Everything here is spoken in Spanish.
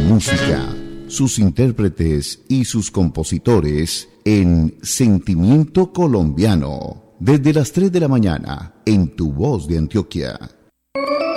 música, sus intérpretes y sus compositores en Sentimiento Colombiano, desde las 3 de la mañana en Tu Voz de Antioquia.